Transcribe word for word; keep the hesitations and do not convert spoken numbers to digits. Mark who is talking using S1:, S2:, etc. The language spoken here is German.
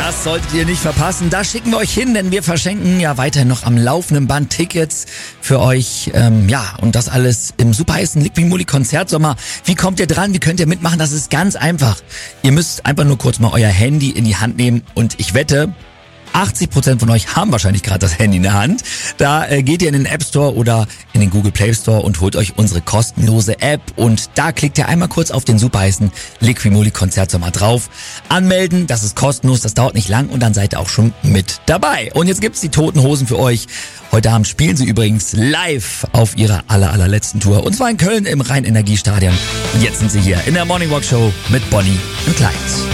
S1: Das solltet ihr nicht verpassen. Da schicken wir euch hin, denn wir verschenken ja weiterhin noch am laufenden Band Tickets für euch. Ähm, ja, und das alles im super heißen Liqui-Moly Konzertsommer. Wie kommt ihr dran? Wie könnt ihr mitmachen? Das ist ganz einfach. Ihr müsst einfach nur kurz mal euer Handy in die Hand nehmen und ich wette, achtzig Prozent von euch haben wahrscheinlich gerade das Handy in der Hand. Da äh, geht ihr in den App Store oder in den Google Play Store und holt euch unsere kostenlose App. Und da klickt ihr einmal kurz auf den super heißen Liqui-Moly Konzertsommer drauf. Anmelden, das ist kostenlos, das dauert nicht lang und dann seid ihr auch schon mit dabei. Und jetzt gibt's die Toten Hosen für euch. Heute Abend spielen sie übrigens live auf ihrer aller, allerletzten Tour. Und zwar in Köln im Rhein-Energie-Stadion. Und jetzt sind sie hier in der Morning Walk Show mit Bonnie und Clyde.